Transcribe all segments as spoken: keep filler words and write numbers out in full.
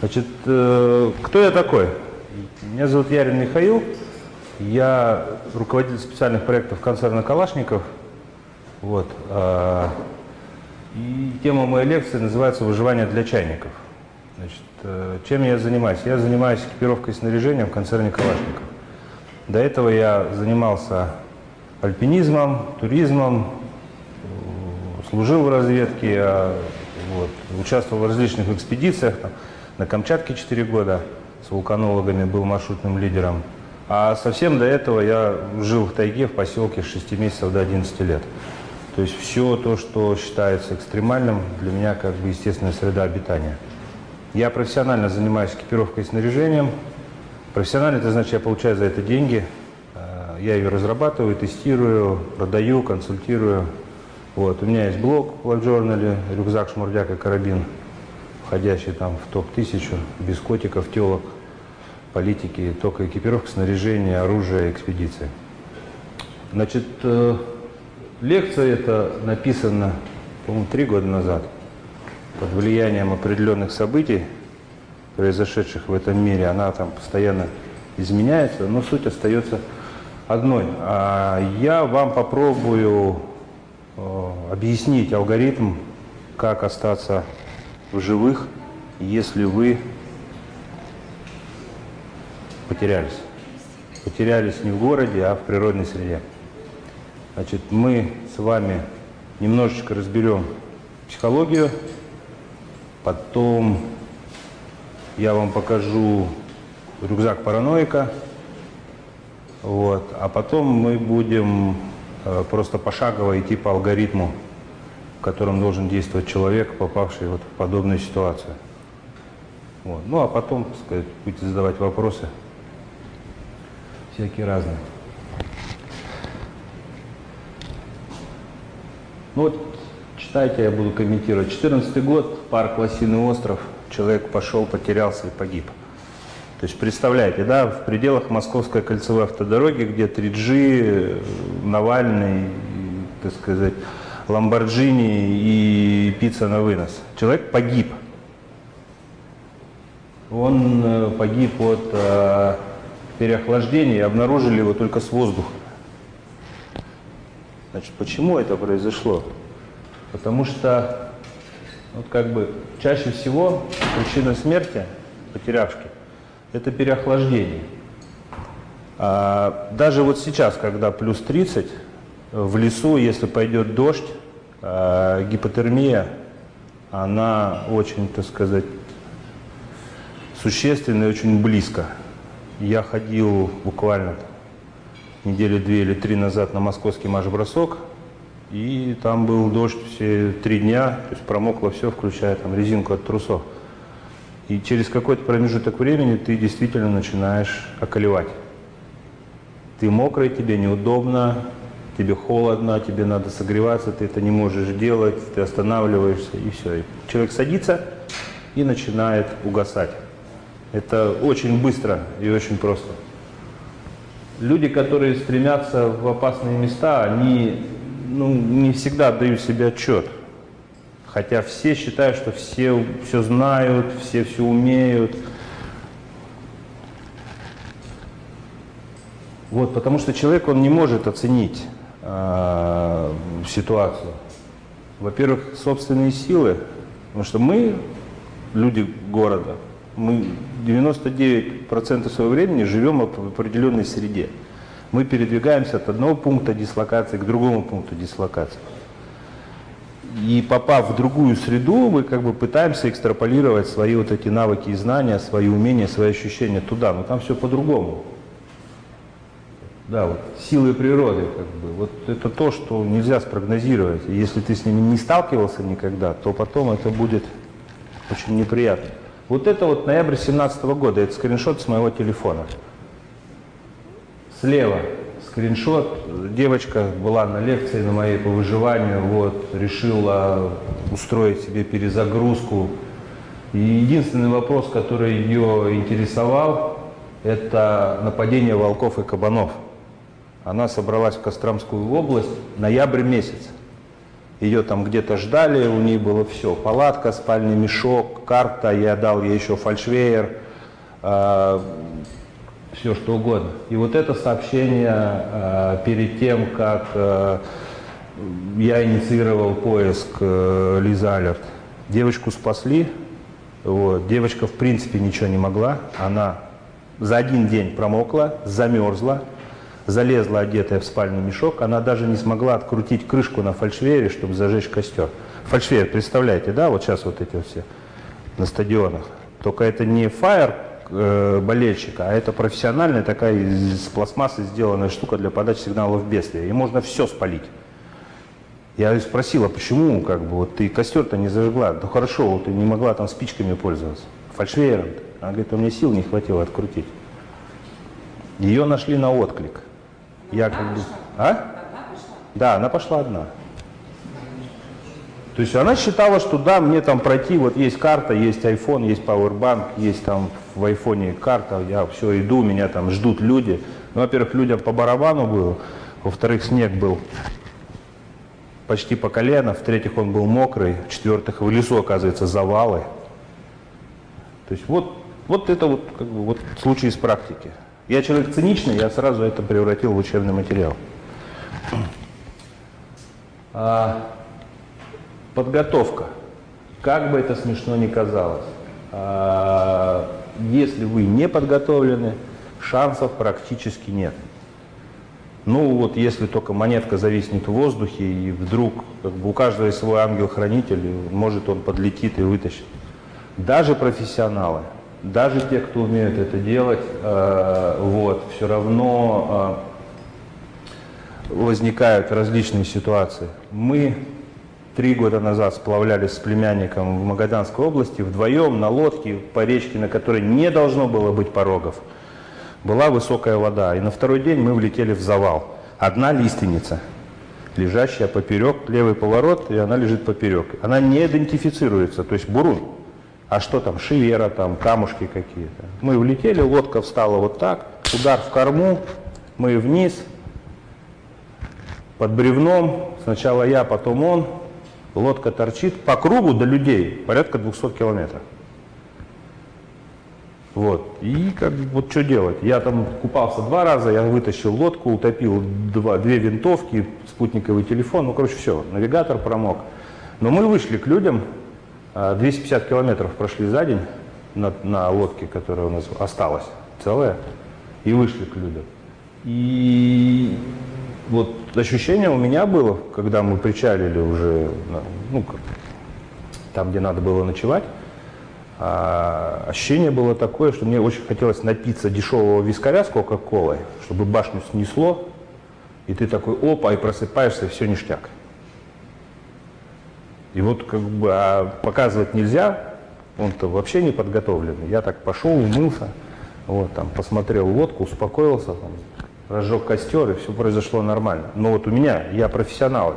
Значит, кто я такой? Меня зовут Ярин Михаил. Я руководитель специальных проектов концерна Калашников. Вот. И тема моей лекции называется «Выживание для чайников». Значит, чем я занимаюсь? Я занимаюсь экипировкой и снаряжением в концерне Калашников. До этого я занимался альпинизмом, туризмом, служил в разведке, вот, участвовал в различных экспедициях. Там, на Камчатке четыре года с вулканологами был маршрутным лидером. А совсем до этого я жил в тайге, в поселке с шести месяцев до одиннадцати лет. То есть все то, что считается экстремальным, для меня как бы естественная среда обитания. Я профессионально занимаюсь экипировкой и снаряжением. Профессионально, это значит, я получаю за это деньги. Я ее разрабатываю, тестирую, продаю, консультирую. Вот. У меня есть блог в LiveJournal, рюкзак, шмурдяк и карабин, входящий там в топ тысячу, без котиков, телок, политики, только экипировка, снаряжение, оружие, экспедиции. Значит, э, лекция эта написана, по-моему, три года назад, под влиянием определенных событий, произошедших в этом мире. Она там постоянно изменяется, но суть остается одной. А я вам попробую э, объяснить алгоритм, как остаться в живых, если вы потерялись. Потерялись не в городе, а в природной среде. Значит, мы с вами немножечко разберем психологию, потом я вам покажу рюкзак параноика, вот, а потом мы будем э, просто пошагово идти по алгоритму, в котором должен действовать человек, попавший вот в подобную ситуацию. Вот. Ну а потом, так сказать, будете задавать вопросы, всякие разные. Ну вот, читайте, я буду комментировать. четырнадцатый год, парк Лосиный остров, человек пошел, потерялся и погиб. То есть представляете, да, в пределах Московской кольцевой автодороги, где три джи, Навальный, так сказать, Ламборджини и пицца на вынос. Человек погиб. Он погиб от э, переохлаждения, и обнаружили его только с воздуха. Значит, почему это произошло? Потому что, вот как бы, чаще всего причина смерти потерявшки – это переохлаждение. А даже вот сейчас, когда плюс тридцать, в лесу, если пойдет дождь, э, гипотермия, она очень, так сказать, существенна и очень близко. Я ходил буквально недели две или три назад на московский марш-бросок, и там был дождь все три дня, то есть промокло все, включая там резинку от трусов. И через какой-то промежуток времени ты действительно начинаешь околевать. Ты мокрый, тебе неудобно, тебе холодно, тебе надо согреваться, ты это не можешь делать, ты останавливаешься, и все. И человек садится и начинает угасать. Это очень быстро и очень просто. Люди, которые стремятся в опасные места, они ну, не всегда отдают себе отчет. Хотя все считают, что все все знают, все все умеют. Вот, потому что человек, он не может оценить э, ситуацию. Во-первых, собственные силы, потому что мы, люди города, мы девяносто девять процентов своего времени живем в определенной среде. Мы передвигаемся от одного пункта дислокации к другому пункту дислокации. И попав в другую среду, мы как бы пытаемся экстраполировать свои вот эти навыки и знания, свои умения, свои ощущения туда. Но там все по-другому. Да, вот силы природы, как бы, вот это то, что нельзя спрогнозировать. И если ты с ними не сталкивался никогда, то потом это будет очень неприятно. Вот это вот ноябрь семнадцатого года, это скриншот с моего телефона. Слева скриншот, девочка была на лекции на моей по выживанию, вот, решила устроить себе перезагрузку. И единственный вопрос, который ее интересовал, это нападение волков и кабанов. Она собралась в Костромскую область, ноябрь месяц. ее там где-то ждали, у нее было все, палатка, спальный мешок, карта, я дал ей еще фальшвейер, э, все что угодно. И вот это сообщение э, перед тем, как э, я инициировал поиск э, Лизы Алерт. Девочку спасли, вот. Девочка в принципе ничего не могла, она за один день промокла, замерзла, залезла одетая в спальный мешок, она даже не смогла открутить крышку на фальшвейере, чтобы зажечь костер. Фальшвейер, представляете, да, вот сейчас вот эти вот все на стадионах, только это не фаер э, болельщика, а это профессиональная такая из пластмассы сделанная штука для подачи сигналов бедствия, и можно все спалить. Я спросила, почему, как бы, вот ты костер-то не зажгла? Ну хорошо, вот ты не могла там спичками пользоваться, фальшвейером. Она говорит, у меня сил не хватило открутить. Ее нашли на отклик. Я как бы... А? Да, она пошла одна. То есть она считала, что да, мне там пройти, вот есть карта, есть iPhone, есть Powerbank, есть там в айфоне карта, я все иду, меня там ждут люди. Ну, во-первых, людям по барабану было, во-вторых, снег был почти по колено, в-третьих, он был мокрый, в-четвертых, в лесу, оказывается, завалы. То есть вот, вот это вот, как бы, вот случай из практики. Я человек циничный, я сразу это превратил в учебный материал. А, подготовка. Как бы это смешно ни казалось, а, если вы не подготовлены, шансов практически нет. Ну вот если только монетка зависнет в воздухе, и вдруг как бы, у каждого есть свой ангел-хранитель, может он подлетит и вытащит. Даже профессионалы, даже те, кто умеют это делать, э, вот, все равно э, возникают различные ситуации. Мы три года назад сплавлялись с племянником в Магаданской области вдвоем на лодке по речке, на которой не должно было быть порогов. Была высокая вода, и на второй день мы влетели в завал. Одна лиственница, лежащая поперек, левый поворот, и она лежит поперек. Она не идентифицируется, то есть бурун. А что там, шивера, там, камушки какие-то. Мы влетели, лодка встала вот так, удар в корму, мы вниз, под бревном, сначала я, потом он, лодка торчит по кругу до людей, порядка двухсот километров. Вот, и как бы, вот что делать? Я там купался два раза, я вытащил лодку, утопил два, две винтовки, спутниковый телефон, ну, короче, все, навигатор промок. Но мы вышли к людям, двести пятьдесят километров прошли за день на, на лодке, которая у нас осталась целая, и вышли к людям. И вот ощущение у меня было, когда мы причалили уже, ну, там, где надо было ночевать, а, ощущение было такое, что мне очень хотелось напиться дешевого вискаря с кока-колой, чтобы башню снесло, и ты такой опа, и просыпаешься, и все ништяк. И вот как бы а показывать нельзя, он-то вообще не подготовленный. Я так пошел, умылся, вот, там, посмотрел лодку, успокоился, там, разжег костер, и все произошло нормально. Но вот у меня, я профессионал.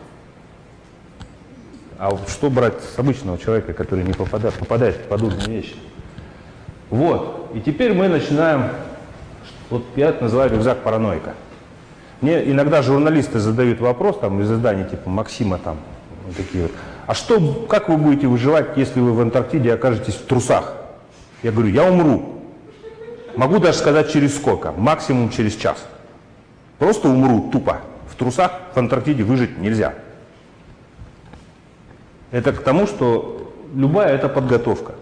А вот что брать с обычного человека, который не попадает, попадает в подобные вещи? Вот, и теперь мы начинаем, вот я это называю рюкзак параноика. Мне иногда журналисты задают вопрос, там, из изданий типа Максима, там, вот такие вот. А что, как вы будете выживать, если вы в Антарктиде окажетесь в трусах? Я говорю, я умру. Могу даже сказать через сколько, максимум через час. Просто умру тупо. В трусах в Антарктиде выжить нельзя. Это к тому, что любая это подготовка.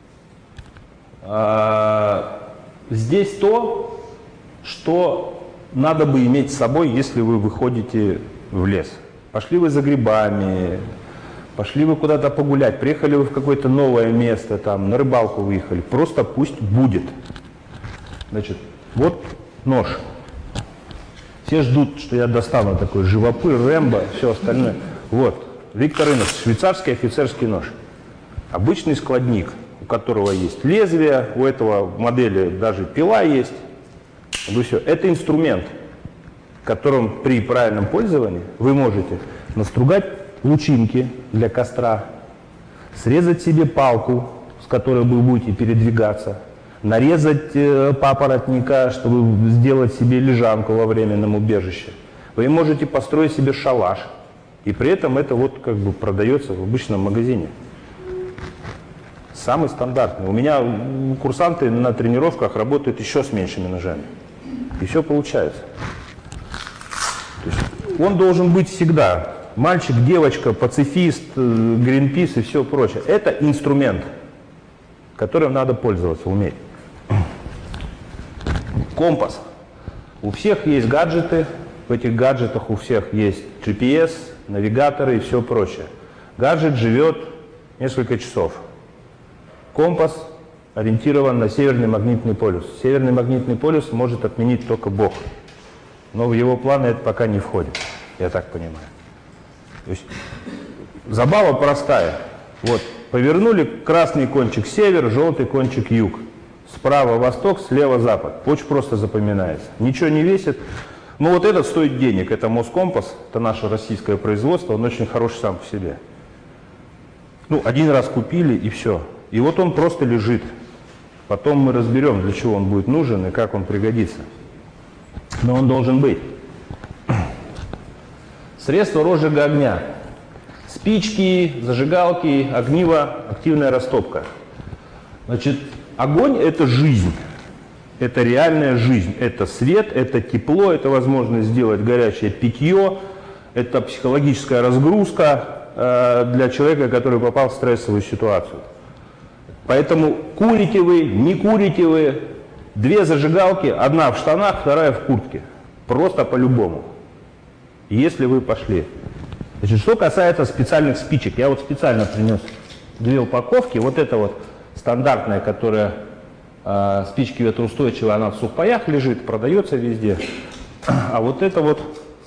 А, здесь то, что надо бы иметь с собой, если вы выходите в лес. Пошли вы за грибами, пошли вы куда-то погулять, приехали вы в какое-то новое место, там, на рыбалку выехали, просто пусть будет. Значит, вот нож. Все ждут, что я достану такой живопыр, Рэмбо, все остальное. Вот, Виктор Инес, швейцарский офицерский нож. Обычный складник, у которого есть лезвие, у этого модели даже пила есть. Вот все. Это инструмент, которым при правильном пользовании вы можете настругать лучинки для костра, срезать себе палку, с которой вы будете передвигаться, нарезать э, папоротника, чтобы сделать себе лежанку во временном убежище. Вы можете построить себе шалаш, И при этом это вот как бы продается в обычном магазине. Самый стандартный. У меня курсанты на тренировках работают еще с меньшими ножами. И все получается. То есть он должен быть всегда. Мальчик, девочка, пацифист, гринпис и все прочее. Это инструмент, которым надо пользоваться, уметь. Компас. У всех есть гаджеты. В этих гаджетах у всех есть джи пи эс, навигаторы и все прочее. Гаджет живет несколько часов. Компас ориентирован на северный магнитный полюс. Северный магнитный полюс может отменить только Бог. Но в его планы это пока не входит, я так понимаю. То есть забава простая. Вот, повернули красный кончик север, желтый кончик юг. Справа восток, слева запад. Очень просто запоминается. Ничего не весит. Но вот этот стоит денег. Это Москомпас, это наше российское производство, он очень хороший сам по себе. Ну, один раз купили и все. И вот он просто лежит. Потом мы разберем, для чего он будет нужен и как он пригодится. Но он должен быть. Средства розжига огня. Спички, зажигалки, огниво, активная растопка. Значит, огонь – это жизнь. Это реальная жизнь. Это свет, это тепло, это возможность сделать горячее питье, это психологическая разгрузка э, для человека, который попал в стрессовую ситуацию. Поэтому курите вы, не курите вы, две зажигалки, одна в штанах, вторая в куртке. Просто по-любому. Если вы пошли. Значит, что касается специальных спичек, я вот специально принес две упаковки. Вот это вот стандартная, которая э, спички ветроустойчивая, она в сухпаях лежит, продается везде. А вот это вот,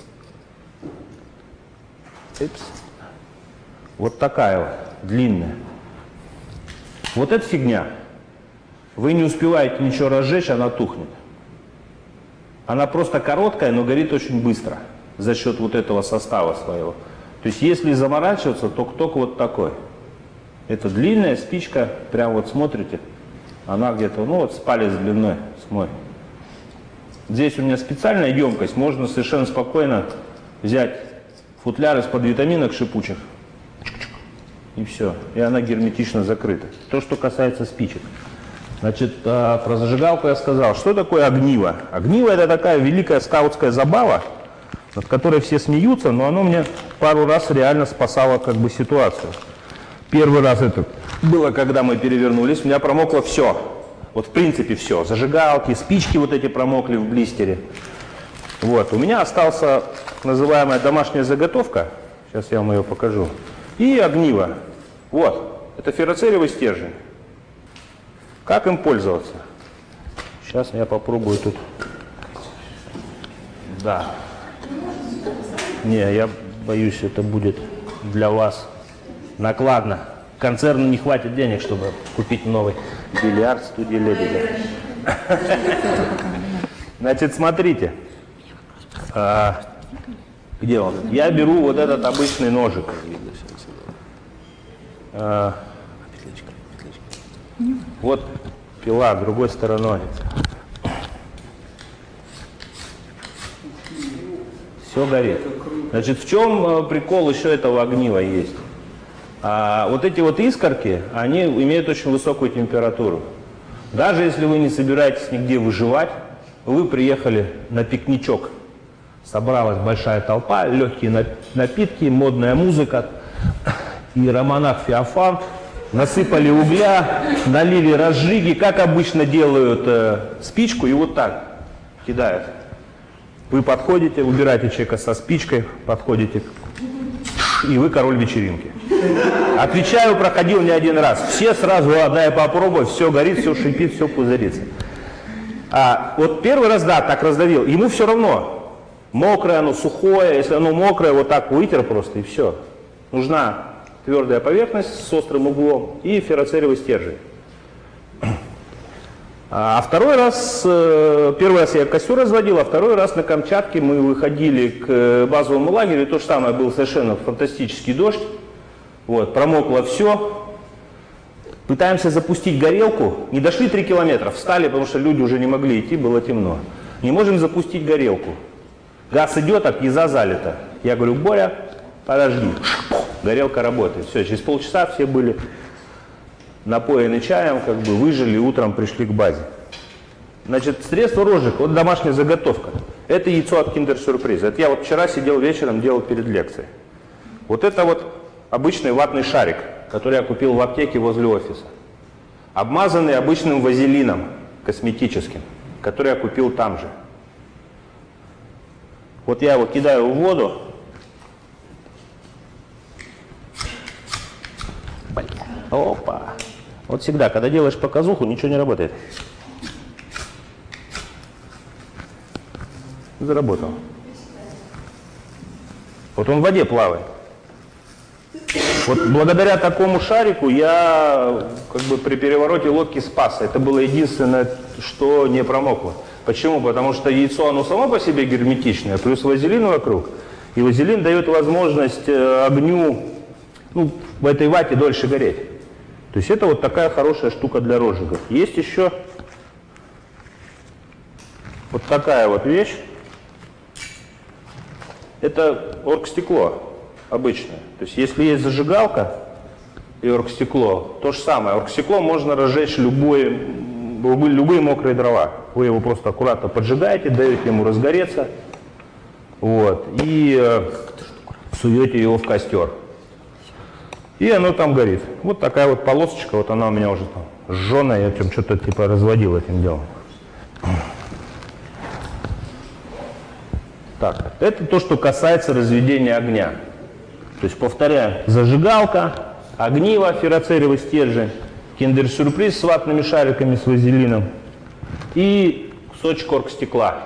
Ипс. Вот такая вот, длинная. Вот эта фигня. Вы не успеваете ничего разжечь, она тухнет. Она просто короткая, но горит очень быстро за счет вот этого состава своего. То есть если заморачиваться, то только вот такой. Это длинная спичка, прям вот смотрите, она где-то, ну вот с палец длиной, с мой. Здесь у меня специальная емкость, можно совершенно спокойно взять футляр из-под витаминок шипучих. И все, и она герметично закрыта. То, что касается спичек. Значит, про зажигалку я сказал. Что такое огниво? Огниво – это такая великая скаутская забава, над которой все смеются, но оно мне пару раз реально спасало как бы ситуацию. Первый раз это было, когда мы перевернулись, у меня промокло все. Вот в принципе все. Зажигалки, спички вот эти промокли в блистере. Вот. У меня остался так называемая домашняя заготовка. Сейчас я вам ее покажу. И огниво. Вот. Это ферроцериевый стержень. Как им пользоваться? Сейчас я попробую тут. Да. Не, я боюсь, это будет для вас накладно. Концерну не хватит денег, чтобы купить новый бильярд студии Лебедя. Значит, смотрите. А, где он? Я беру вот этот обычный ножик. А, вот пила другой стороной. Все горит. Значит, в чем прикол еще этого огнива есть? А, вот эти вот искорки, они имеют очень высокую температуру. Даже если вы не собираетесь нигде выживать, вы приехали на пикничок. Собралась большая толпа, легкие напитки, модная музыка. И романах Феофан насыпали угля, налили разжиги, как обычно делают э, спичку, и вот так кидают. Вы подходите, убираете человека со спичкой, подходите, и вы король вечеринки. Отвечаю, проходил не один раз. Все сразу, а, дай попробуй, все горит, все шипит, все пузырится. А вот первый раз, да, так раздавил, ему все равно. Мокрое, оно сухое, если оно мокрое, вот так вытер просто, и все. Нужна твердая поверхность с острым углом и ферроцериевый стержень. А второй раз, первый раз я костер разводил, а второй раз на Камчатке мы выходили к базовому лагерю, то же самое, был совершенно фантастический дождь, вот, промокло все. Пытаемся запустить горелку, не дошли три километра, встали, потому что люди уже не могли идти, было темно. Не можем запустить горелку. Газ идет, а пьеза залита. Я говорю, Боря, подожди, горелка работает. Все, через полчаса все были напоены чаем, как бы выжили, утром пришли к базе. Значит, средство розжига, вот домашняя заготовка. Это яйцо от киндер-сюрприза. Это я вот вчера сидел вечером, делал перед лекцией. Вот это вот обычный ватный шарик, который я купил в аптеке возле офиса. Обмазанный обычным вазелином косметическим, который я купил там же. Вот я его кидаю в воду. Опа. Вот всегда, когда делаешь показуху, ничего не работает. Заработал. Вот он в воде плавает. Вот благодаря такому шарику я как бы при перевороте лодки спасся. Это было единственное, что не промокло. Почему? Потому что яйцо, оно само по себе герметичное, плюс вазелин вокруг. И вазелин дает возможность огню, ну, в этой вате дольше гореть. То есть это вот такая хорошая штука для розжигов. Есть еще вот такая вот вещь. Это оргстекло обычное. То есть если есть зажигалка и оргстекло, то же самое. Оргстекло можно разжечь любой, любые, любые мокрые дрова. Вы его просто аккуратно поджигаете, даете ему разгореться, вот, и э, суете его в костер. И оно там горит. Вот такая вот полосочка, вот она у меня уже там сжёная, я там что-то типа разводил этим делом. Так, это то, что касается разведения огня. То есть, повторяю, зажигалка, огниво, ферроцериевый стержень, киндер-сюрприз с ватными шариками, с вазелином и кусочек оргстекла.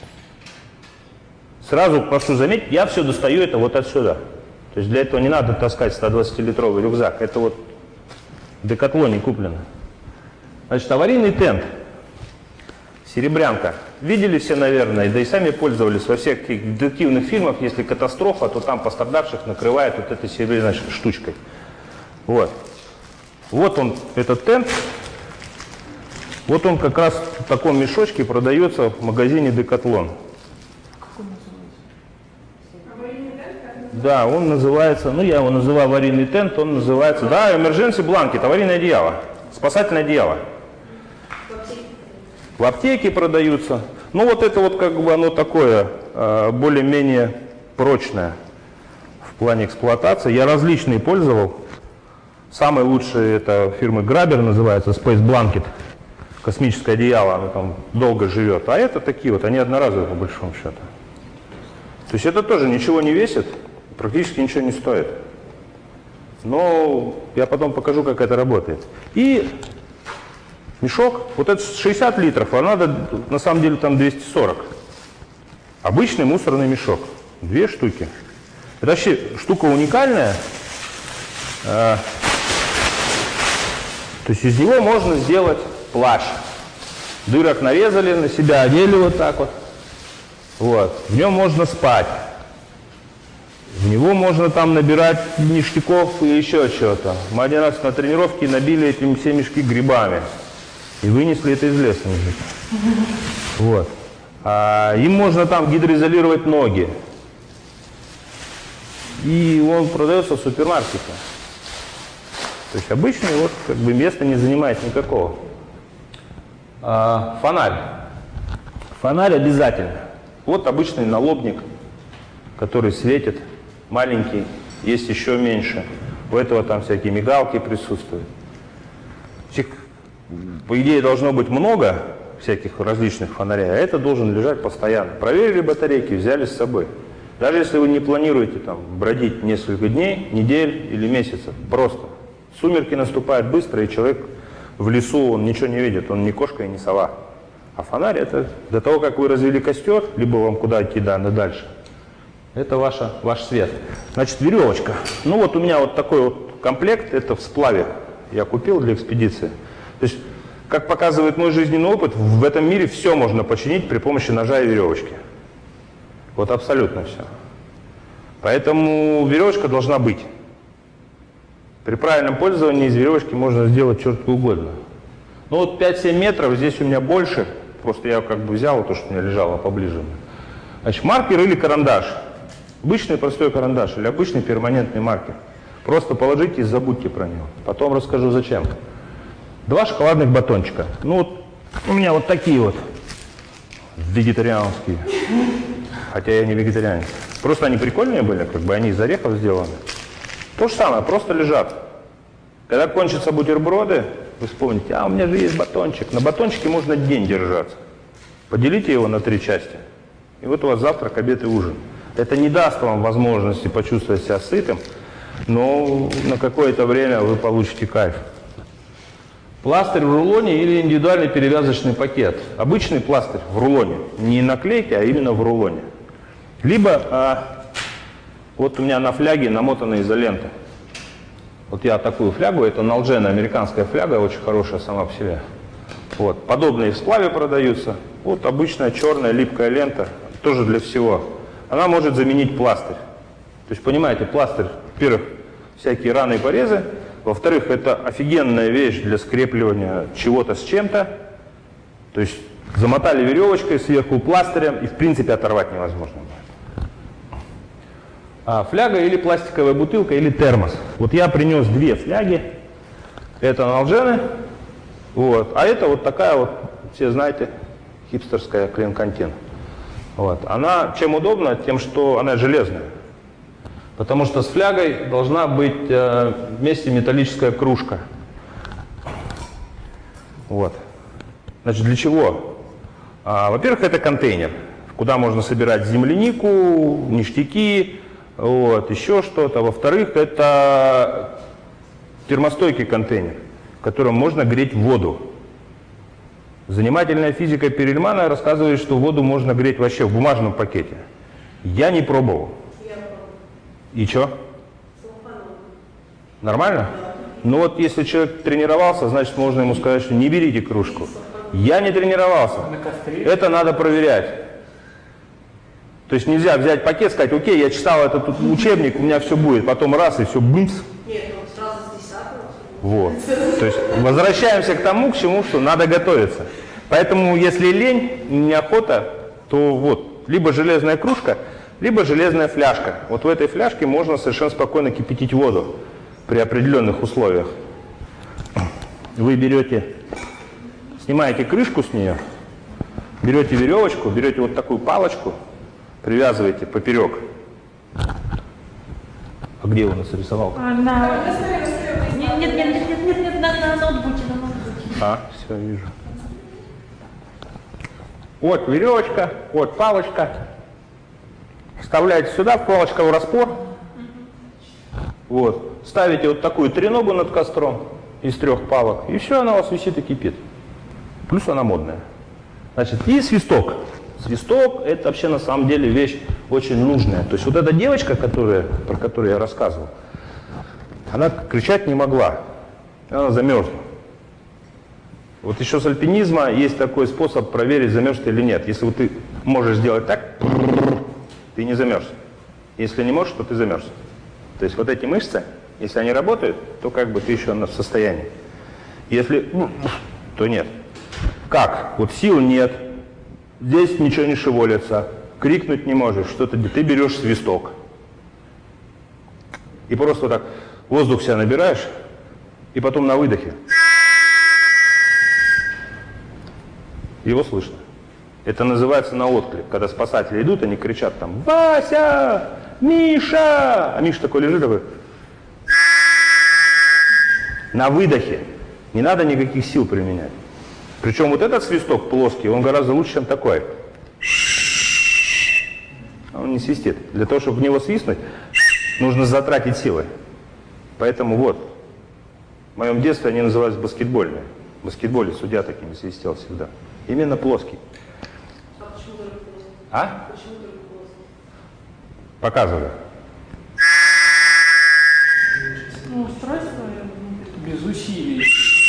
Сразу прошу заметить, я все достаю это вот отсюда. То есть для этого не надо таскать сто двадцатилитровый рюкзак. Это вот в Декатлоне куплено. Значит, аварийный тент. Серебрянка. Видели все, наверное, да и сами пользовались во всех детективных фильмах. Если катастрофа, то там пострадавших накрывают вот этой серебряной штучкой. Вот. Вот он, этот тент. Вот он как раз в таком мешочке продается в магазине Декатлон. Да, он называется, ну я его называю аварийный тент, он называется, да, emergency blanket, аварийное одеяло, спасательное одеяло. В аптеке продаются. Ну вот это вот как бы оно такое, более-менее прочное в плане эксплуатации. Я различные пользовал. Самый лучший это фирмы Grabber называется, Space Blanket. Космическое одеяло, оно там долго живет. А это такие вот, они одноразовые по большому счету. То есть это тоже ничего не весит, практически ничего не стоит. Но я потом покажу, как это работает. И мешок, вот это шестьдесят литров, а надо на самом деле там двести сорок. Обычный мусорный мешок. Две штуки. Это вообще штука уникальная. А, то есть из него можно сделать плащ. Дырок нарезали, на себя одели вот так вот. Вот. В нем можно спать. В него можно там набирать ништяков и еще что-то. Мы один раз на тренировке набили эти все мешки грибами. И вынесли это из леса. Вот. А им можно там гидроизолировать ноги. И он продается в супермаркете. То есть обычный вот как бы места не занимает никакого. А, фонарь. Фонарь обязательно. Вот обычный налобник, который светит, маленький, есть еще меньше. У этого там всякие мигалки присутствуют. Их, по идее, должно быть много всяких различных фонарей, а это должен лежать постоянно. Проверили батарейки, взяли с собой. Даже если вы не планируете там бродить несколько дней, недель или месяцев, просто. Сумерки наступают быстро, и человек в лесу, он ничего не видит, он не кошка и не сова. А фонарь это до того, как вы развели костер, либо вам куда идти да, дальше, это ваша, ваш свет. Значит, веревочка. Ну вот у меня вот такой вот комплект, это в сплаве я купил для экспедиции. То есть, как показывает мой жизненный опыт, в этом мире все можно починить при помощи ножа и веревочки. Вот абсолютно все. Поэтому веревочка должна быть. При правильном пользовании из веревочки можно сделать что угодно. Ну вот пять-семь метров, здесь у меня больше. Просто я как бы взял то, что у меня лежало поближе. Значит, маркер или карандаш. Обычный простой карандаш или обычный перманентный маркер. Просто положите и забудьте про него. Потом расскажу зачем. Два шоколадных батончика. Ну вот у меня вот такие вот вегетарианские. Хотя я не вегетарианец. Просто они прикольные были, как бы они из орехов сделаны. То же самое, просто лежат. Когда кончатся бутерброды, вы вспомните, а у меня же есть батончик. На батончике можно день держаться. Поделите его на три части. И вот у вас завтрак, обед и ужин. Это не даст вам возможности почувствовать себя сытым, но на какое-то время вы получите кайф. Пластырь в рулоне или индивидуальный перевязочный пакет. Обычный пластырь в рулоне. Не наклейки, а именно в рулоне. Либо а, вот у меня на фляге намотана изолента. Вот я такую флягу, это Nalgene, американская фляга, очень хорошая сама по себе. Вот. Подобные в сплаве продаются. Вот обычная черная липкая лента, тоже для всего. Она может заменить пластырь. То есть, понимаете, пластырь, во-первых, всякие раны и порезы. Во-вторых, это офигенная вещь для скрепливания чего-то с чем-то. То есть, замотали веревочкой сверху пластырем, и в принципе оторвать невозможно. А фляга или пластиковая бутылка, или термос. Вот я принес две фляги. Это Nalgene. Вот. А это вот такая вот, все знаете, хипстерская Клинкантин. Вот. Она чем удобна? Тем, что она железная. Потому что с флягой должна быть э, вместе металлическая кружка. Вот. Значит, для чего? А, во-первых, это контейнер, куда можно собирать землянику, ништяки, вот, еще что-то. Во-вторых, это термостойкий контейнер, в котором можно греть воду. Занимательная физика Перельмана рассказывает, что воду можно греть вообще в бумажном пакете. Я не пробовал. Я пробовал. И что? Нормально? Ну вот если человек тренировался, значит можно ему сказать, что не берите кружку. Я не тренировался. Это надо проверять. То есть нельзя взять пакет, сказать, окей, я читал этот учебник, у меня все будет. Потом раз и все, бымс. Нет, он сразу с десятого. Вот. То есть возвращаемся к тому, к чему, что надо готовиться. Поэтому если лень, неохота, то вот, либо железная кружка, либо железная фляжка. Вот в этой фляжке можно совершенно спокойно кипятить воду при определенных условиях. Вы берете, снимаете крышку с нее, берете веревочку, берете вот такую палочку, привязываете поперек. А где у нас рисовал? А, на... Нет, нет, нет, нет, нет, нет, нет, на, на ноутбуке, на ноутбуке. А, все, вижу. Вот веревочка, вот палочка. Вставляете сюда, палочка в распор. Вот. Ставите вот такую треногу над костром из трех палок, и все, она у вас висит и кипит. Плюс она модная. Значит, и свисток. Свисток – это вообще на самом деле вещь очень нужная. То есть вот эта девочка, которая, про которую я рассказывал, она кричать не могла. Она замерзла. Вот еще с альпинизма есть такой способ проверить, замерз ты или нет. Если вот ты можешь сделать так, ты не замерз. Если не можешь, то ты замерз. То есть вот эти мышцы, если они работают, то как бы ты еще в состоянии. Если то нет. Как? Вот сил нет, здесь ничего не шевелится, крикнуть не можешь, что-то, ты берешь свисток. И просто вот так воздух себя набираешь, и потом на выдохе. Его слышно. Это называется на отклик. Когда спасатели идут, они кричат там: «Вася! Миша!» А Миша такой лежит, такой. На выдохе. Не надо никаких сил применять. Причем вот этот свисток плоский, он гораздо лучше, чем такой. Он не свистит. Для того, чтобы в него свистнуть, нужно затратить силы. Поэтому вот, в моем детстве они назывались баскетбольные. В баскетболе судья такими свистел всегда. Именно плоский. А почему только плоский? А? Почему только плоский? Показываю. Ну, устройство Без усилий.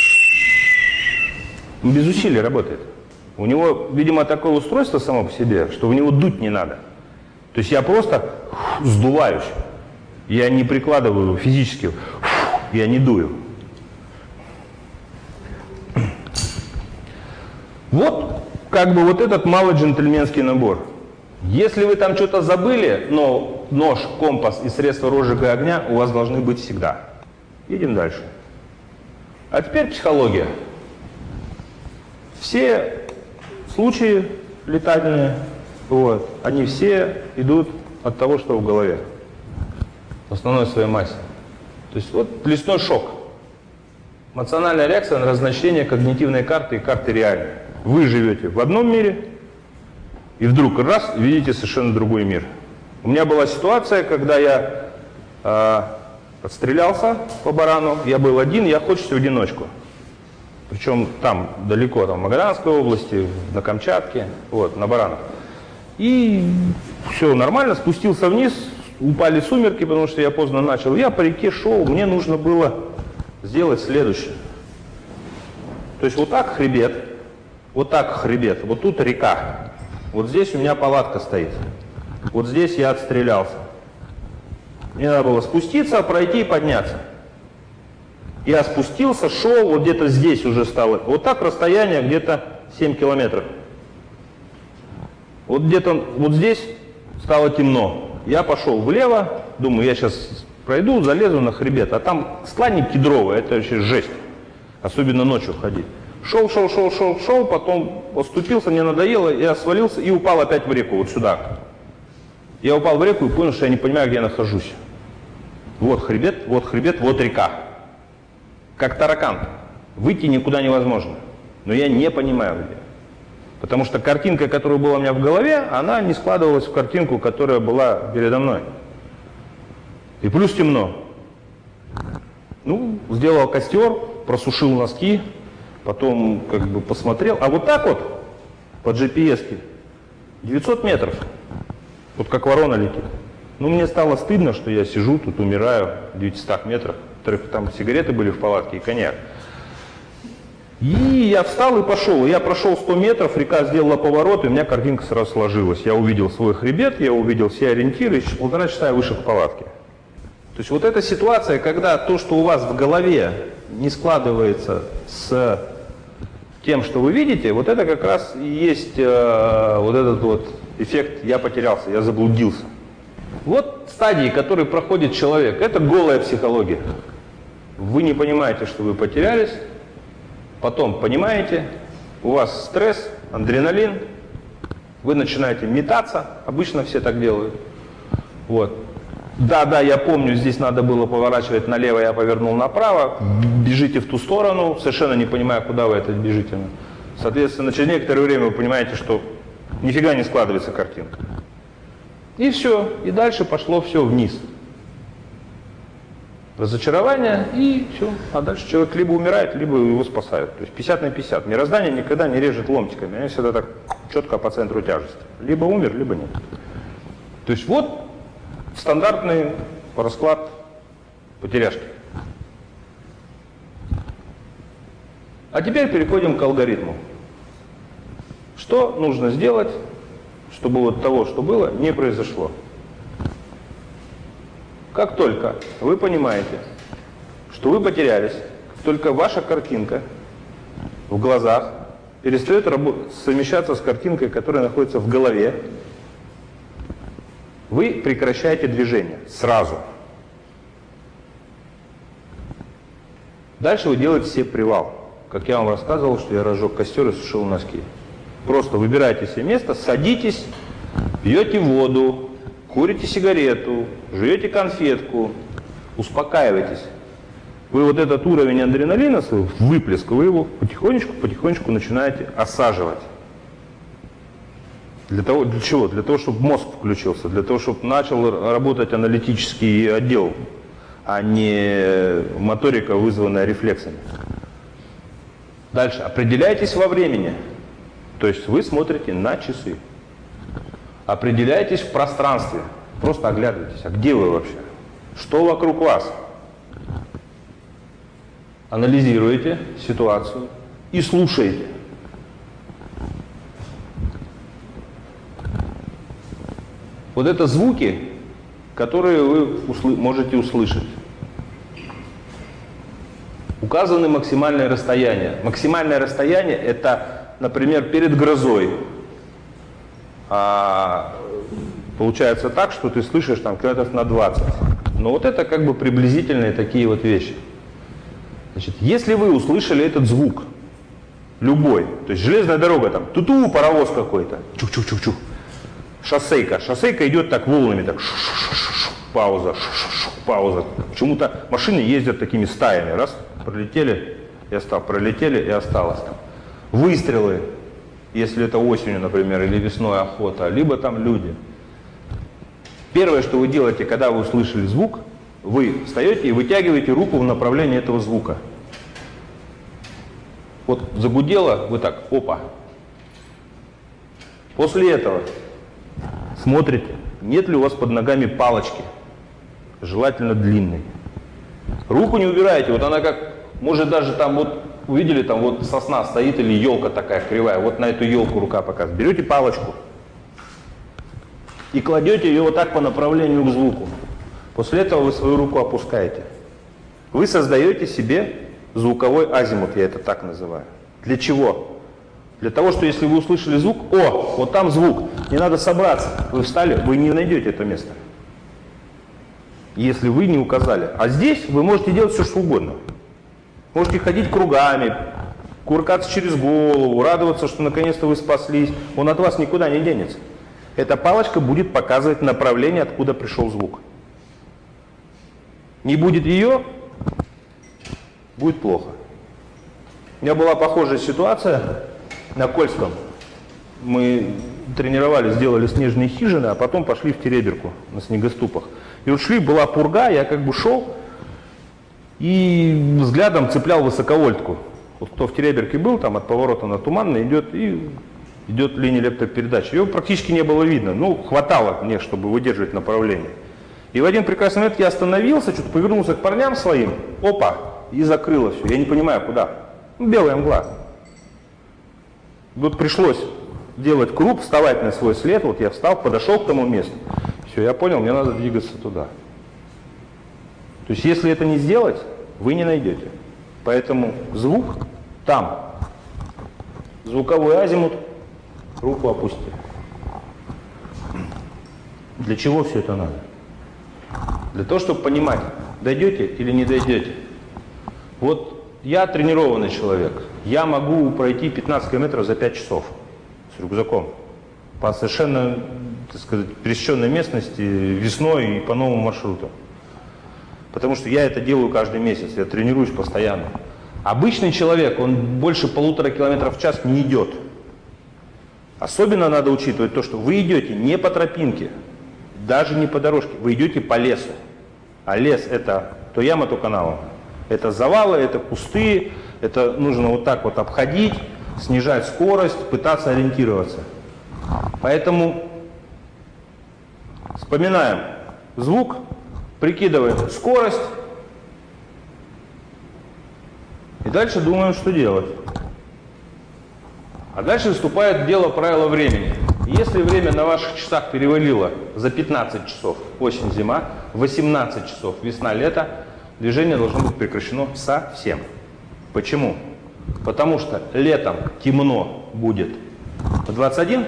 Он без усилий работает. У него, видимо, такое устройство само по себе, что в него дуть не надо. То есть я просто сдуваюсь. Я не прикладываю физически. Я не дую. Вот как бы вот этот малый джентльменский набор. Если вы там что-то забыли, но нож, компас и средства розжига огня у вас должны быть всегда. Едем дальше. А теперь психология. Все случаи летательные, вот, они все идут от того, что в голове, в основной своей массе. То есть вот лесной шок. Эмоциональная реакция на разночтение когнитивной карты и карты реальной. Вы живете в одном мире, и вдруг раз видите совершенно другой мир. У меня была ситуация, когда я э, отстрелялся по барану, я был один, я охочусь в одиночку. Причем там далеко, там в Магаданской области, на Камчатке, вот, на баранах. И все нормально, спустился вниз, упали сумерки, потому что я поздно начал. Я по реке шел, мне нужно было сделать следующее. То есть вот так хребет, вот так хребет, вот тут река. Вот здесь у меня палатка стоит. Вот здесь я отстрелялся. Мне надо было спуститься, пройти и подняться. Я спустился, шел, вот где-то здесь уже стало. Вот так расстояние где-то семь километров. Вот где-то вот здесь стало темно. Я пошел влево, думаю, я сейчас пройду, залезу на хребет. А там склонник кедровый, это вообще жесть. Особенно ночью ходить. Шел, шел, шел, шел, шел, потом оступился, мне надоело, я свалился и упал опять в реку, вот сюда. Я упал в реку и понял, что я не понимаю, где я нахожусь. Вот хребет, вот хребет, вот река. Как таракан. Выйти никуда невозможно. Но я не понимаю, где. Потому что картинка, которая была у меня в голове, она не складывалась в картинку, которая была передо мной. И плюс темно. Ну, сделал костер, просушил носки, потом как бы посмотрел. А вот так вот, по джи пи эс-ке, девятьсот метров. Вот как ворона летит. Ну, мне стало стыдно, что я сижу тут, умираю в девятистах метрах. Там сигареты были в палатке и коньяк. И я встал и пошел. И я прошел сто метров, река сделала поворот, и у меня картинка сразу сложилась. Я увидел свой хребет, я увидел все ориентиры, и через полтора часа я вышел к палатке. То есть вот эта ситуация, когда то, что у вас в голове не складывается с тем, что вы видите, вот это как раз и есть э, вот этот вот эффект «я потерялся, я заблудился». Вот стадии, которые проходит человек, это голая психология. Вы не понимаете, что вы потерялись, потом понимаете, у вас стресс, адреналин, вы начинаете метаться, обычно все так делают. Вот. Да, да, я помню, здесь надо было поворачивать налево, я повернул направо, бежите в ту сторону, совершенно не понимая, куда вы это бежите. Соответственно, через некоторое время вы понимаете, что нифига не складывается картинка. И все, и дальше пошло все вниз. Разочарование, и все. А дальше человек либо умирает, либо его спасают. То есть пятьдесят на пятьдесят. Мироздание никогда не режет ломтиками, оно всегда так четко по центру тяжести. Либо умер, либо нет. То есть вот стандартный расклад потеряшки. А теперь переходим к алгоритму. Что нужно сделать, чтобы вот того, что было, не произошло? Как только вы понимаете, что вы потерялись, как только ваша картинка в глазах перестает совмещаться с картинкой, которая находится в голове, вы прекращаете движение сразу. Дальше вы делаете себе привал. Как я вам рассказывал, что я разжег костер и сушил носки. Просто выбирайте себе место, садитесь, пьете воду, курите сигарету, жуете конфетку, успокаивайтесь. Вы вот этот уровень адреналина, свой выплеск, вы его потихонечку-потихонечку начинаете осаживать. Для того, для чего? Для того, чтобы мозг включился, для того, чтобы начал работать аналитический отдел, а не моторика, вызванная рефлексами. Дальше. Определяйтесь во времени. То есть вы смотрите на часы. Определяйтесь в пространстве. Просто оглядывайтесь. А где вы вообще? Что вокруг вас? Анализируете ситуацию и слушаете. Вот это звуки, которые вы усл- можете услышать. Указаны максимальное расстояние. Максимальное расстояние — это, например, перед грозой. А Получается так, что ты слышишь там километров на двадцать. Но вот это как бы приблизительные такие вот вещи. Значит, если вы услышали этот звук, любой, то есть железная дорога, там, ту-ту, паровоз какой-то, чух-чух-чух-чух, шоссейка, шоссейка идет так волнами, так, шу-шу-шу-шу, пауза, шу-шу-шу, пауза. Почему-то машины ездят такими стаями, раз, пролетели и осталось, пролетели и осталось там. Выстрелы, если это осенью, например, или весной охота, либо там люди. Первое, что вы делаете, когда вы услышали звук, вы встаете и вытягиваете руку в направлении этого звука. Вот загудело, вы так, опа. После этого смотрите, нет ли у вас под ногами палочки, желательно длинной. Руку не убираете, вот она как, может даже там вот, увидели, там вот сосна стоит или елка такая кривая, вот на эту елку рука показывает. Берете палочку и кладете ее вот так по направлению к звуку. После этого вы свою руку опускаете. Вы создаете себе звуковой азимут, я это так называю. Для чего? Для того, что если вы услышали звук, о, вот там звук, не надо собраться. Вы встали, вы не найдете это место. Если вы не указали. А здесь вы можете делать все, что угодно. Можете ходить кругами, кувыркаться через голову, радоваться, что наконец-то вы спаслись. Он от вас никуда не денется. Эта палочка будет показывать направление, откуда пришел звук. Не будет ее, будет плохо. У меня была похожая ситуация на Кольском. Мы тренировались, сделали снежные хижины, а потом пошли в Тереберку на снегоступах. И вот шли, была пурга, я как бы шел и взглядом цеплял высоковольтку. Вот кто в Тереберке был, там от поворота на Туманный идет, и идет линия электропередач. Ее практически не было видно, ну хватало мне, чтобы выдерживать направление. И в один прекрасный момент я остановился, что-то повернулся к парням своим, опа, и закрыло все. Я не понимаю, куда. Ну, белая мгла. Вот пришлось делать круг, вставать на свой след. Вот я встал, подошел к тому месту. Все, я понял, мне надо двигаться туда. То есть, если это не сделать, вы не найдете. Поэтому звук там. Звуковой азимут, руку опусти. Для чего все это надо? Для того, чтобы понимать, дойдете или не дойдете. Вот я тренированный человек. Я могу пройти пятнадцать километров за пять часов с рюкзаком. По совершенно, так сказать, пересеченной местности, весной и по новому маршруту. Потому что я это делаю каждый месяц, я тренируюсь постоянно. Обычный человек, он больше полутора километров в час не идет. Особенно надо учитывать то, что вы идете не по тропинке, даже не по дорожке, вы идете по лесу. А лес это то яма, то канава. Это завалы, это кусты, это нужно вот так вот обходить, снижать скорость, пытаться ориентироваться. Поэтому вспоминаем звук, прикидываем скорость и дальше думаем, что делать. А дальше вступает в дело правила времени. Если время на ваших часах перевалило за пятнадцать часов осень-зима, восемнадцать часов весна-лето, движение должно быть прекращено совсем. Почему? Потому что летом темно будет в двадцать один,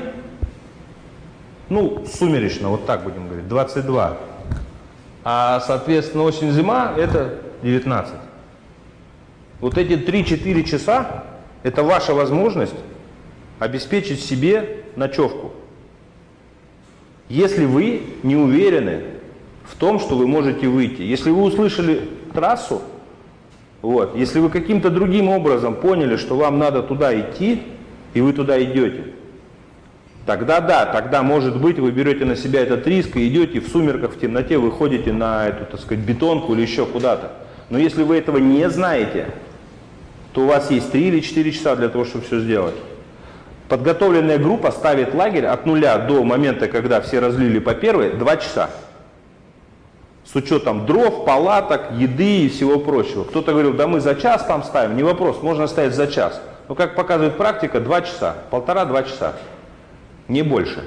ну, сумеречно, вот так будем говорить, двадцать два. А, соответственно, осень-зима это девятнадцать. Вот эти три-четыре часа это ваша возможность обеспечить себе ночевку. Если вы не уверены в том, что вы можете выйти, если вы услышали трассу, вот, если вы каким-то другим образом поняли, что вам надо туда идти, и вы туда идете, тогда да, тогда может быть вы берете на себя этот риск и идете в сумерках, в темноте, выходите на эту, так сказать, бетонку или еще куда-то. Но если вы этого не знаете, то у вас есть три или четыре часа для того, чтобы все сделать. Подготовленная группа ставит лагерь от нуля до момента, когда все разлили по первой, два часа. С учетом дров, палаток, еды и всего прочего. Кто-то говорил, да мы за час там ставим. Не вопрос, можно ставить за час. Но как показывает практика, два часа, полтора-два часа. Не больше.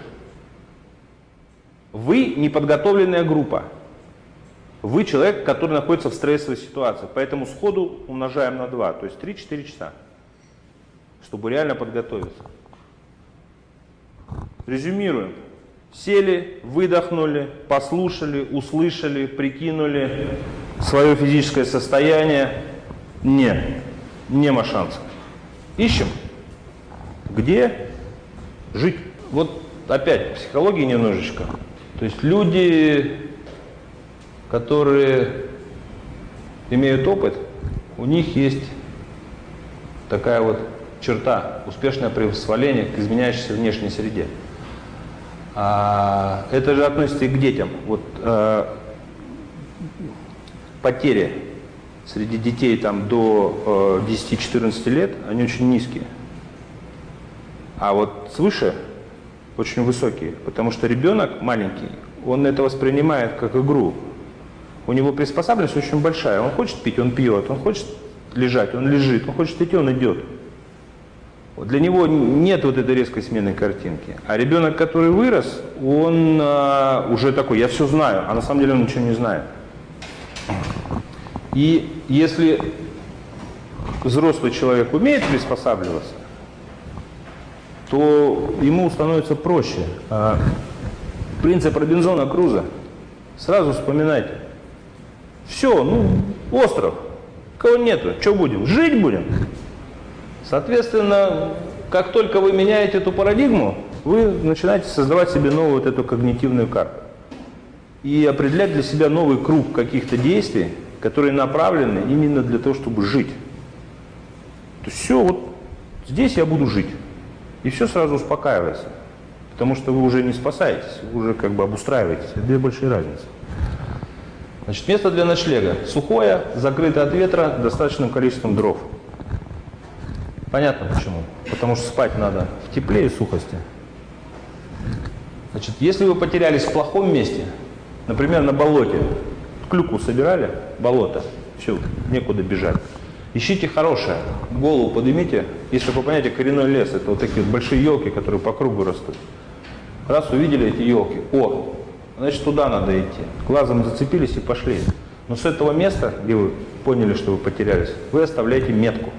Вы неподготовленная группа. Вы человек, который находится в стрессовой ситуации. Поэтому сходу умножаем на два, то есть три-четыре часа. Чтобы реально подготовиться. Резюмируем. Сели, выдохнули, послушали, услышали, прикинули свое физическое состояние. Нет, нема шансов. Ищем, где жить. Вот опять психологии немножечко. То есть люди, которые имеют опыт, у них есть такая вот черта, успешное приспособление к изменяющейся внешней среде. А, это же относится и к детям. Вот а, потери среди детей там, до десяти-четырнадцати лет, они очень низкие. А вот свыше очень высокие, потому что ребенок маленький, он это воспринимает как игру. У него приспособленность очень большая. Он хочет пить, он пьет, он хочет лежать, он лежит, он хочет идти, он идет. Вот для него нет вот этой резкой сменной картинки. А ребенок, который вырос, он а, уже такой, я все знаю, а на самом деле он ничего не знает. И если взрослый человек умеет приспосабливаться, то ему становится проще. А принцип Робинзона Круза сразу вспоминайте. Все, ну, остров, кого нету, что будем? Жить будем. Соответственно, как только вы меняете эту парадигму, вы начинаете создавать себе новую вот эту когнитивную карту. И определять для себя новый круг каких-то действий, которые направлены именно для того, чтобы жить. То есть все, вот здесь я буду жить. И все сразу успокаивается. Потому что вы уже не спасаетесь, вы уже как бы обустраиваетесь. Это две большие разницы. Значит, место для ночлега. Сухое, закрытое от ветра, достаточным количеством дров. Понятно почему. Потому что спать надо в тепле и сухости. Значит, если вы потерялись в плохом месте, например, на болоте, клюкву собирали, болото, все, некуда бежать. Ищите хорошее, голову поднимите. Если вы понимаете, коренной лес, это вот такие большие елки, которые по кругу растут. Раз увидели эти елки, о, значит туда надо идти. Глазом зацепились и пошли. Но с этого места, где вы поняли, что вы потерялись, вы оставляете метку.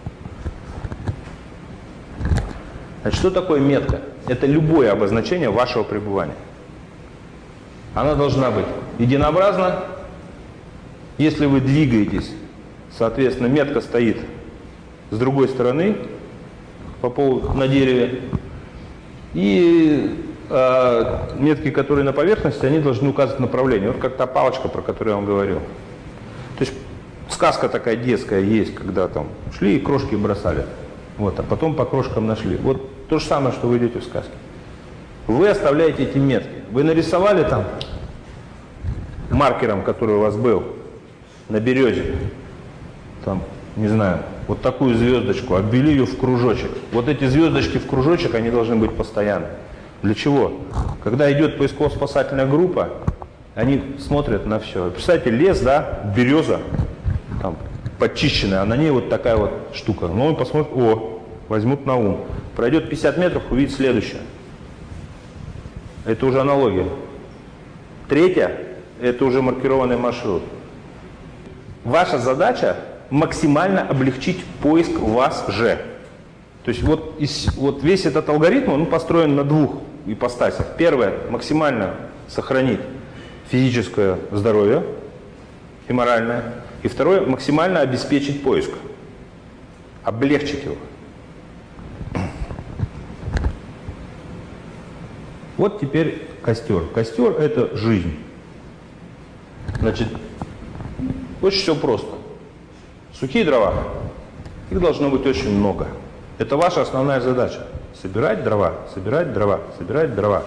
Значит, что такое метка? Это любое обозначение вашего пребывания. Она должна быть единообразна. Если вы двигаетесь, соответственно, метка стоит с другой стороны по поводу, на дереве. И э, метки, которые на поверхности, они должны указывать направление. Вот как та палочка, про которую я вам говорил. То есть сказка такая детская есть, когда там шли и крошки бросали. Вот, а потом по крошкам нашли. Вот то же самое, что вы идете в сказке. Вы оставляете эти метки. Вы нарисовали там маркером, который у вас был, на березе, там, не знаю, вот такую звездочку, обвели ее в кружочек. Вот эти звездочки в кружочек, они должны быть постоянны. Для чего? Когда идет поисково-спасательная группа, они смотрят на все. Представьте, лес, да, береза, там, подчищенная, а на ней вот такая вот штука. Ну, он посмотрит, о, возьмут на ум. Пройдет пятьдесят метров, увидит следующее. Это уже аналогия. Третье, это уже маркированный маршрут. Ваша задача максимально облегчить поиск вас же. То есть вот, из, вот весь этот алгоритм, он построен на двух ипостасях. Первое, максимально сохранить физическое здоровье и моральное. И второе, максимально обеспечить поиск. Облегчить его. Вот теперь костер. Костер – это жизнь. Значит, очень все просто. Сухие дрова, их должно быть очень много. Это ваша основная задача. Собирать дрова, собирать дрова, собирать дрова.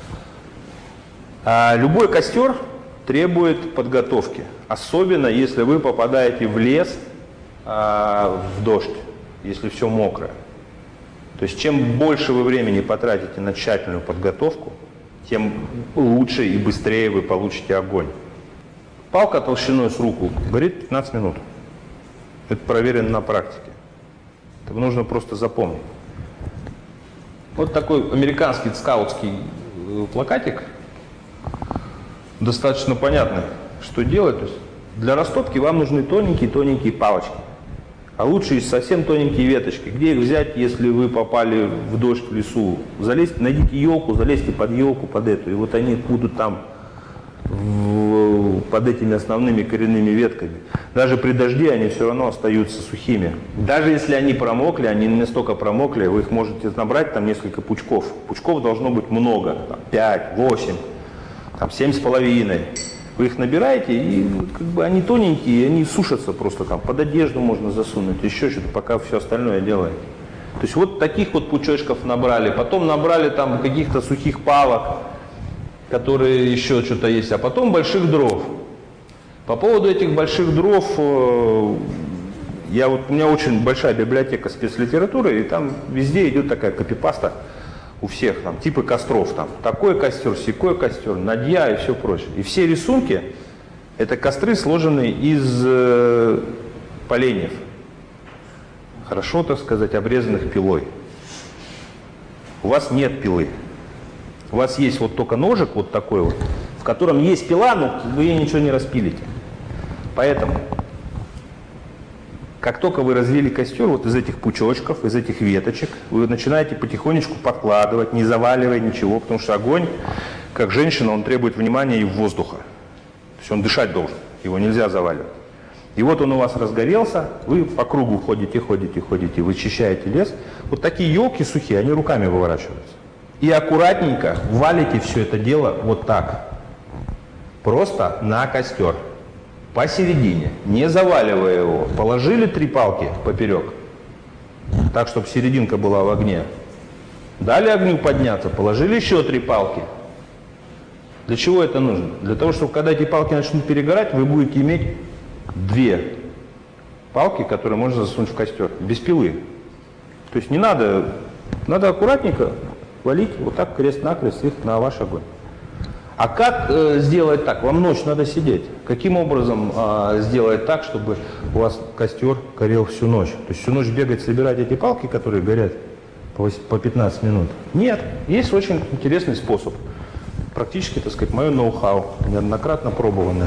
А любой костер требует подготовки. Особенно, если вы попадаете в лес а, в дождь, если все мокрое. То есть, чем больше вы времени потратите на тщательную подготовку, тем лучше и быстрее вы получите огонь. Палка толщиной с руку горит пятнадцать минут. Это проверено на практике. Это нужно просто запомнить. Вот такой американский скаутский плакатик. Достаточно понятно, что делать. То есть для растопки вам нужны тоненькие-тоненькие палочки. А лучше из совсем тоненькие веточки. Где их взять, если вы попали в дождь в лесу? Залезьте, найдите елку, залезьте под елку, под эту. И вот они будут там в, под этими основными коренными ветками. Даже при дожде они все равно остаются сухими. Даже если они промокли, они не настолько промокли, вы их можете набрать там несколько пучков. Пучков должно быть много, там, пять, восемь, там, семь с половиной. Вы их набираете, и как бы они тоненькие, и они сушатся просто там, под одежду можно засунуть, еще что-то, пока все остальное делаете. То есть вот таких вот пучочков набрали, потом набрали там каких-то сухих палок, которые еще что-то есть, а потом больших дров. По поводу этих больших дров, я вот, у меня очень большая библиотека спецлитературы, и там везде идет такая копипаста. У всех там типы костров, там такой костер, сякой костер, надья и все прочее. И все рисунки — это костры, сложенные из э, поленьев, хорошо, так сказать, обрезанных пилой. У вас нет пилы. У вас есть вот только ножик вот такой вот, в котором есть пила, но вы ничего не распилите. Поэтому, как только вы развели костер, вот из этих пучочков, из этих веточек, вы начинаете потихонечку подкладывать, не заваливая ничего, потому что огонь, как женщина, он требует внимания и воздуха. То есть он дышать должен, его нельзя заваливать. И вот он у вас разгорелся, вы по кругу ходите, ходите, ходите, вычищаете лес. Вот такие елки сухие, они руками выворачиваются. И аккуратненько валите все это дело вот так, просто на костер. Посередине, не заваливая его, положили три палки поперек, так, чтобы серединка была в огне. Дали огню подняться, положили еще три палки. Для чего это нужно? Для того, чтобы когда эти палки начнут перегорать, вы будете иметь две палки, которые можно засунуть в костер, без пилы. То есть не надо, надо аккуратненько валить вот так крест-накрест их на ваш огонь. А как э, сделать так? Вам ночь надо сидеть. Каким образом э, сделать так, чтобы у вас костер горел всю ночь? То есть всю ночь бегать, собирать эти палки, которые горят по пятнадцать минут? Нет. Есть очень интересный способ. Практически, так сказать, мое ноу-хау, неоднократно пробованное.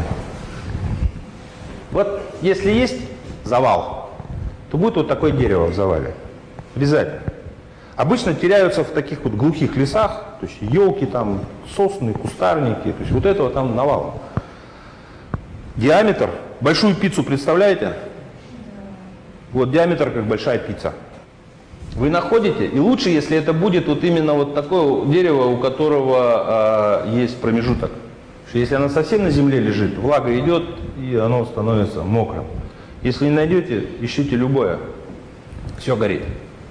Вот если есть завал, то будет вот такое дерево в завале. Обязательно. Обычно теряются в таких вот глухих лесах, то есть елки, там, сосны, кустарники, то есть вот этого там навалом. Диаметр, большую пиццу представляете? Вот диаметр как большая пицца. Вы находите, и лучше, если это будет вот именно вот такое дерево, у которого э, есть промежуток. Потому что если оно совсем на земле лежит, влага идет, и оно становится мокрым. Если не найдете, ищите любое, все горит.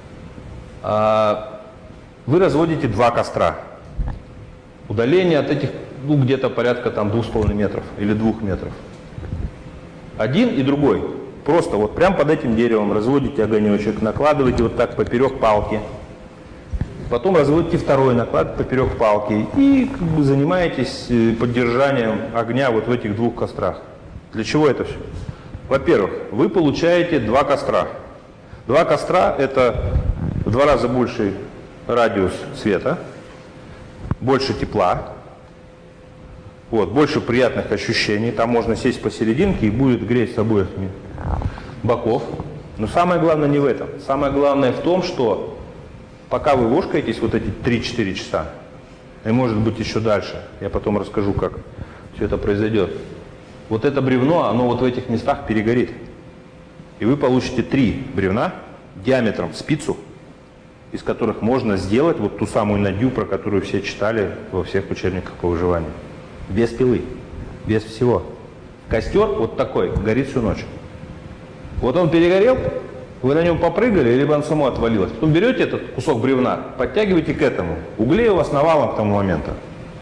Вы разводите два костра. Удаление от этих, ну, где-то порядка там двух с половиной метров или двух метров. Один и другой. Просто вот прям под этим деревом разводите огонечек, накладываете вот так поперек палки. Потом разводите второй, накладываете поперек палки. И как бы занимаетесь поддержанием огня вот в этих двух кострах. Для чего это все? Во-первых, вы получаете два костра. Два костра — это в два раза больший радиус света, больше тепла, вот, больше приятных ощущений. Там можно сесть посерединке и будет греть с обоих боков. Но самое главное не в этом. Самое главное в том, что пока вы вошкаетесь вот эти три-четыре часа, и может быть еще дальше, я потом расскажу, как все это произойдет, вот это бревно, оно вот в этих местах перегорит. И вы получите три бревна диаметром с пиццу, из которых можно сделать вот ту самую надью, про которую все читали во всех учебниках по выживанию. Без пилы, без всего. Костер вот такой горит всю ночь. Вот он перегорел, вы на нем попрыгали, либо он само отвалилось. Потом берете этот кусок бревна, подтягиваете к этому. Углей у вас навалом к тому моменту.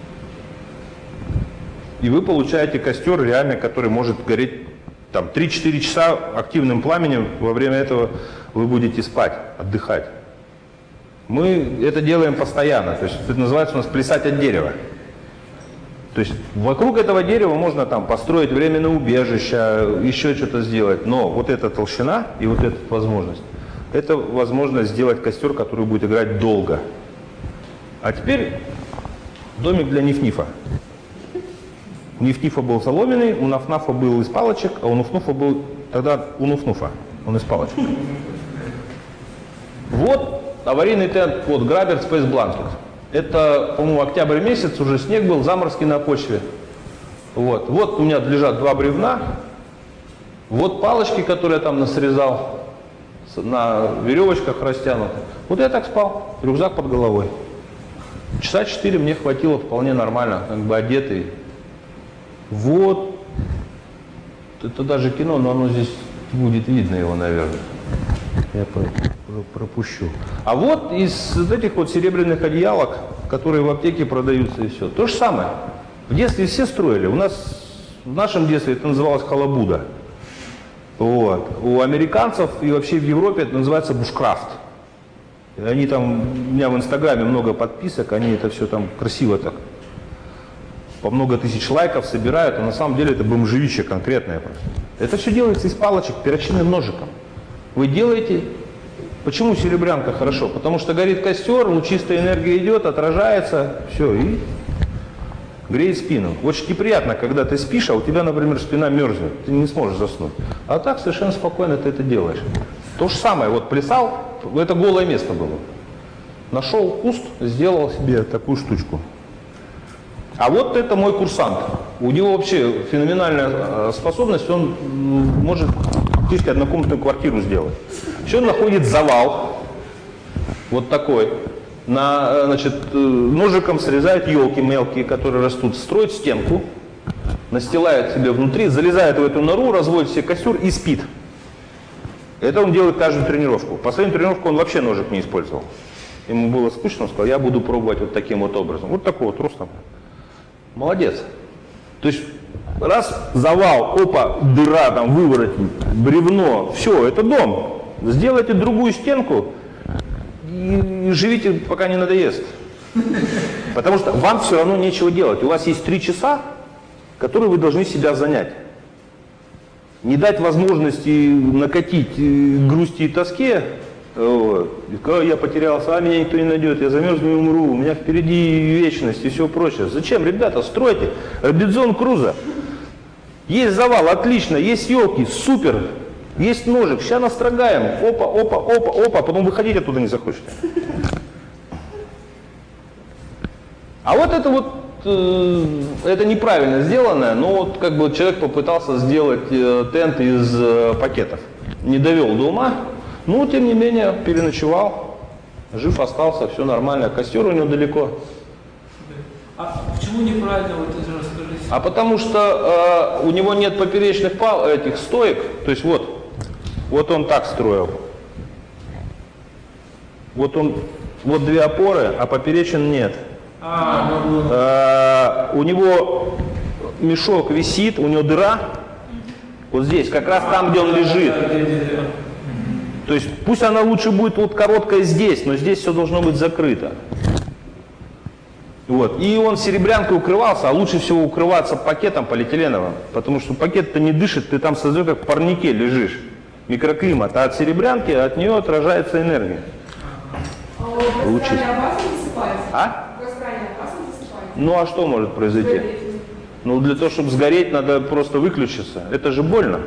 И вы получаете костер реально, который может гореть там три-четыре часа активным пламенем. Во время этого вы будете спать, отдыхать. Мы это делаем постоянно, то есть это называется у нас плясать от дерева. То есть вокруг этого дерева можно там построить временное убежище, еще что-то сделать, но вот эта толщина и вот эта возможность, это возможность сделать костер, который будет играть долго. А теперь домик для Ниф-Нифа. У Ниф-Нифа был соломенный, у Наф-Нафа был из палочек, а у Нуф-Нуфа был тогда у Нуф-Нуфа. Он из палочек. Вот аварийный тент, вот Grabber Space Blanket. Это, по-моему, октябрь месяц, уже снег был, заморозки на почве. Вот, вот у меня лежат два бревна. Вот палочки, которые я там насрезал, на веревочках растянуты. Вот я так спал, рюкзак под головой. Часа четыре мне хватило вполне нормально, как бы одетый. Вот. Это даже кино, но оно здесь будет видно его, наверное. Я про- про- пропущу. А вот из вот этих вот серебряных одеялок, которые в аптеке продаются и все. То же самое. В детстве все строили. У нас в нашем детстве это называлось халабуда. Вот. У американцев и вообще в Европе это называется бушкрафт. Они там, у меня в Инстаграме много подписок, они это все там красиво так, по много тысяч лайков собирают, а на самом деле это бомжевичье конкретное просто. Это все делается из палочек, перочинным ножиком. Вы делаете, почему серебрянка хорошо? Потому что горит костер, лучистая энергия идет, отражается, все, и греет спину. Очень неприятно, когда ты спишь, а у тебя, например, спина мерзнет, ты не сможешь заснуть. А так совершенно спокойно ты это делаешь. То же самое, вот плясал, это голое место было. Нашел куст, сделал себе такую штучку. А вот это мой курсант. У него вообще феноменальная способность, он может фактически однокомнатную квартиру сделать. Еще он находит завал, вот такой. На, значит, ножиком срезает елки мелкие, которые растут, строит стенку, настилает себе внутри, залезает в эту нору, разводит себе костер и спит. Это он делает каждую тренировку. Последнюю тренировку он вообще ножик не использовал. Ему было скучно, он сказал, я буду пробовать вот таким вот образом. Вот такой вот ростом. Молодец. То есть раз завал, опа, дыра, там, выворотень, бревно, все, это дом. Сделайте другую стенку и, и живите, пока не надоест. Потому что вам все равно нечего делать. У вас есть три часа, которые вы должны себя занять. Не дать возможности накатить грусти и тоске. Вот. Я потерялся, а меня никто не найдет, я замерзну и умру, у меня впереди вечность и все прочее. Зачем, ребята, стройте Робинзон Крузо. Есть завал, отлично, есть елки, супер, есть ножик, сейчас настрогаем, опа, опа, опа, опа, потом выходить оттуда не захочете. А вот это вот, э, это неправильно сделанное, но вот как бы человек попытался сделать э, тент из э, пакетов. Не довел до ума. Ну, тем не менее, переночевал, жив остался, все нормально, костер у него далеко. А почему неправильно, вот это расскажите? А потому что э, у него нет поперечных пал, этих стоек, то есть вот, вот он так строил. Вот он, вот две опоры, а поперечин нет. А, ну, Э, у него мешок висит, у него дыра, вот здесь, как раз там, где он лежит. То есть пусть она лучше будет вот короткая здесь, но здесь все должно быть закрыто. Вот. И он серебрянкой укрывался, а лучше всего укрываться пакетом полиэтиленовым, потому что пакет-то не дышит, ты там создаешь, как в парнике лежишь. Микроклимат, а от серебрянки от нее отражается энергия. А у вас Учись. опасно засыпается? А? В Австралии опасно засыпается? Ну а что может произойти? Ну для того, чтобы сгореть, надо просто выключиться. Это же больно.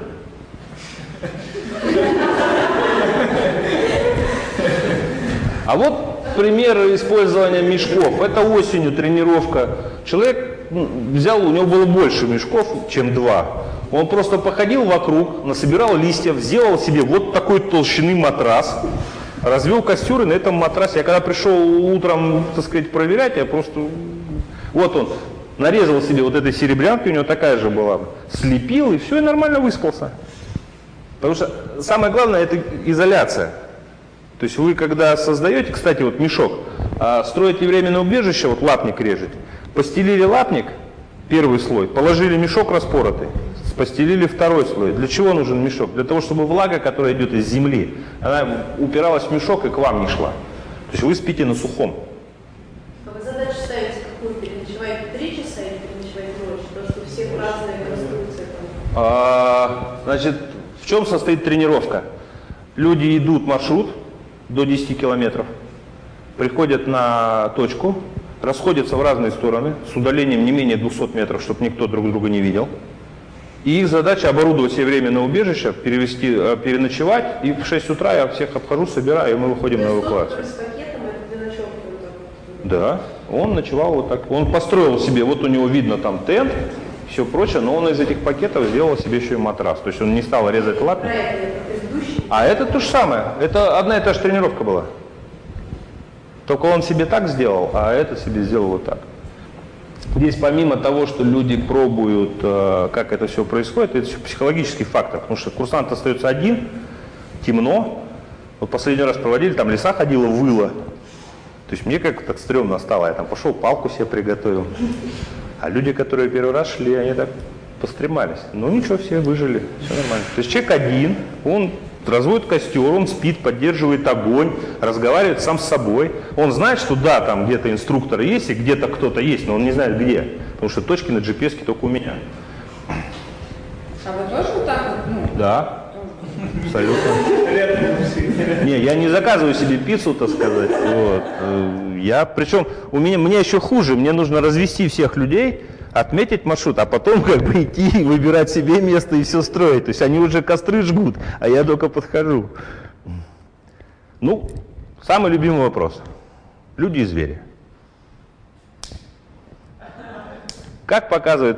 А вот пример использования мешков. Это осенью тренировка. Человек ну, взял, у него было больше мешков, чем два. Он просто походил вокруг, насобирал листьев, сделал себе вот такой толщины матрас, развел костер, и на этом матрасе, я когда пришел утром, так сказать, проверять, я просто, вот он, нарезал себе вот этой серебрянки, у него такая же была, слепил, и все, и нормально выспался. Потому что самое главное это изоляция. То есть вы когда создаете, кстати, вот мешок, строите временное убежище, вот лапник режете, постелили лапник, первый слой, положили мешок распоротый, постелили второй слой. Для чего нужен мешок? Для того, чтобы влага, которая идет из земли, она упиралась в мешок и к вам не шла. То есть вы спите на сухом. А вы задачу ставите какую? Переночевать три часа или переночевать ночь? Потому что у всех разные конструкции. А, значит, в чем состоит тренировка? Люди идут маршрут до десяти километров, приходят на точку, расходятся в разные стороны с удалением не менее двухсот метров, чтобы никто друг друга не видел. И их задача оборудовать себе временное убежище, перевести, э, переночевать, и в шесть утра я всех обхожу, собираю, и мы выходим То на есть тот, эвакуацию. который с пакетом, это для ночевки вот так вот? Да, он ночевал вот так. Он построил себе, вот у него видно там тент, все прочее, но он из этих пакетов сделал себе еще и матрас. То есть он не стал резать лапы. Про это, это предыдущий. А это то же самое. Это одна и та же тренировка была. Только он себе так сделал, а этот себе сделал вот так. Здесь помимо того, что люди пробуют, э, как это все происходит, это еще психологический фактор. Потому что курсант остается один, темно. Вот последний раз проводили, там лиса ходила, выла. То есть мне как-то так стрёмно стало. Я там пошел, палку себе приготовил. А люди, которые первый раз шли, они так постремались. Ну ничего, все выжили, все нормально. То есть человек один, он разводит костер, он спит, поддерживает огонь, разговаривает сам с собой. Он знает, что да, там где-то инструктор есть и где-то кто-то есть, но он не знает где. Потому что точки на джи пи эс-ке только у меня. А вы тоже вот так вот, ну, Да, абсолютно. Не, я не заказываю себе пиццу, так сказать. Вот. Э, Я, причем, у меня, мне еще хуже, мне нужно развести всех людей, отметить маршрут, а потом как бы идти и выбирать себе место и все строить. То есть они уже костры жгут, а я только подхожу. Ну, самый любимый вопрос. Люди и звери. Как показывает